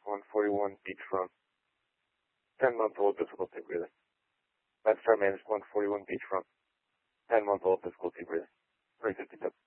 141 beachfront. 10-month-old difficulty breathing. Lifestar managed 141 beachfront. 10-month-old difficulty breathing. 352.